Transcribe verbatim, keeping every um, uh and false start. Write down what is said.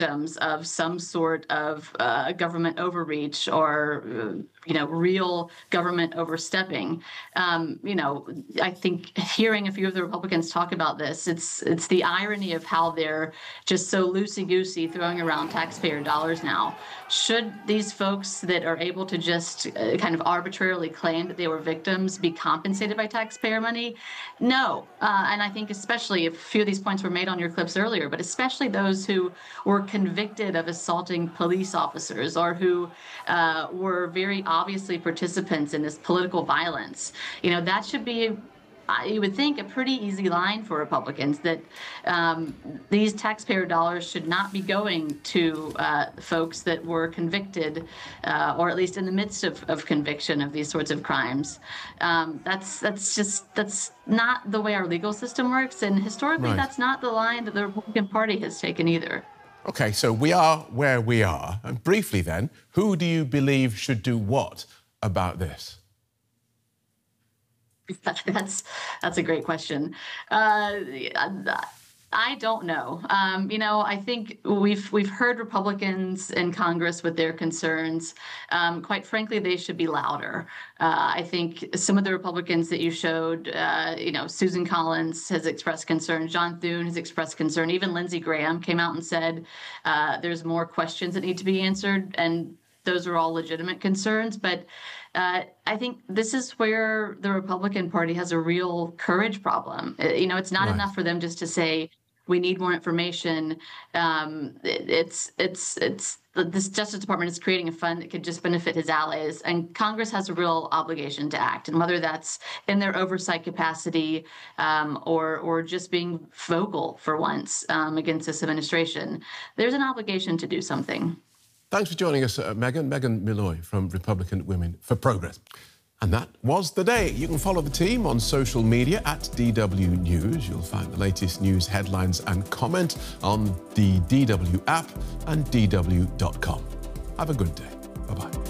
victims of some sort of uh, government overreach or, uh, you know, real government overstepping. Um, you know, I think hearing a few of the Republicans talk about this, it's it's the irony of how they're just so loosey-goosey throwing around taxpayer dollars now. Should these folks that are able to just uh, kind of arbitrarily claim that they were victims be compensated by taxpayer money? No. Uh, and I think especially if a few of these points were made on your clips earlier, but especially those who were convicted of assaulting police officers or who uh, were very obviously participants in this political violence. You know, that should be, you would think, a pretty easy line for Republicans, that um, these taxpayer dollars should not be going to uh, folks that were convicted, uh, or at least in the midst of, of conviction of these sorts of crimes. Um, that's that's just that's not the way our legal system works, and historically, Right. that's not the line that the Republican Party has taken either. OK, so we are where we are. And briefly then, who do you believe should do what about this? That's that's a great question. Uh, I don't know. Um, you know, I think we've we've heard Republicans in Congress with their concerns. Um, quite frankly, they should be louder. Uh, I think some of the Republicans that you showed, uh, you know, Susan Collins has expressed concern. John Thune has expressed concern. Even Lindsey Graham came out and said uh, there's more questions that need to be answered, and those are all legitimate concerns. But uh, I think this is where the Republican Party has a real courage problem. Uh, You know, it's not Right. enough for them just to say, we need more information. Um, it, it's it's it's this Justice Department is creating a fund that could just benefit his allies, and Congress has a real obligation to act. And whether that's in their oversight capacity um, or or just being vocal for once um, against this administration, there's an obligation to do something. Thanks for joining us, uh, Megan. Megan Milloy from Republican Women for Progress. And that was the day. You can follow the team on social media at D W News. You'll find the latest news headlines and comment on the D W app and D W dot com. Have a good day. Bye-bye.